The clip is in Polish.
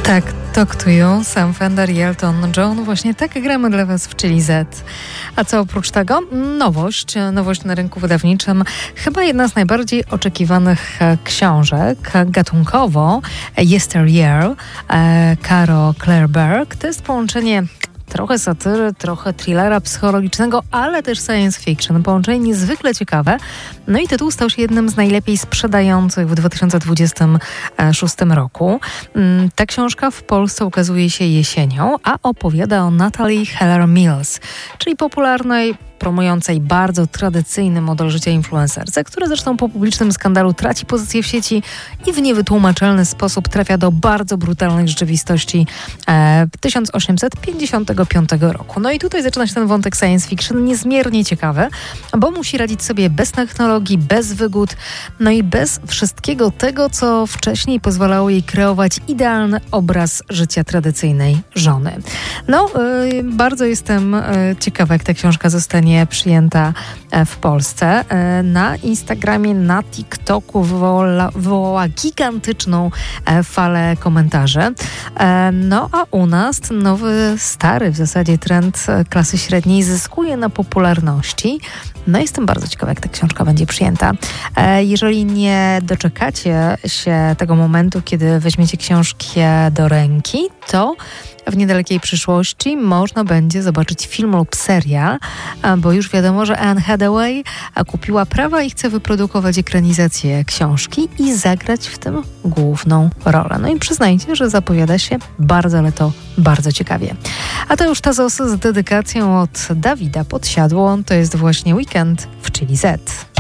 Tak, Talk to You, Sam Fender i Elton John. Właśnie tak gramy dla Was w Chili Z. A co oprócz tego? Nowość na rynku wydawniczym. Chyba jedna z najbardziej oczekiwanych książek gatunkowo. Yesteryear, Caro Claire Berg. To jest połączenie trochę satyry, trochę thrillera psychologicznego, ale też science fiction. Połączenie niezwykle ciekawe. No i tytuł stał się jednym z najlepiej sprzedających w 2026 roku. Ta książka w Polsce ukazuje się jesienią, a opowiada o Natalie Heller Mills, czyli popularnej, promującej bardzo tradycyjny model życia influencerce, która zresztą po publicznym skandalu traci pozycję w sieci i w niewytłumaczalny sposób trafia do bardzo brutalnej rzeczywistości 1855 roku. No i tutaj zaczyna się ten wątek science fiction niezmiernie ciekawy, bo musi radzić sobie bez technologii, bez wygód, no i bez wszystkiego tego, co wcześniej pozwalało jej kreować idealny obraz życia tradycyjnej żony. No, bardzo jestem ciekawa, jak ta książka zostanie przyjęta w Polsce. Na Instagramie, na TikToku wywołała gigantyczną falę komentarzy. No a u nas ten nowy, stary w zasadzie trend klasy średniej zyskuje na popularności. No jestem bardzo ciekawa, jak ta książka będzie przyjęta. Jeżeli nie doczekacie się tego momentu, kiedy weźmiecie książkę do ręki, to w niedalekiej przyszłości można będzie zobaczyć film lub serial, bo już wiadomo, że Anne Hathaway kupiła prawa i chce wyprodukować ekranizację książki i zagrać w tym główną rolę. No i przyznajcie, że zapowiada się bardzo, ale to bardzo ciekawie. A to już Tazos z dedykacją od Dawida Podsiadło. To jest właśnie weekend w Chili Z.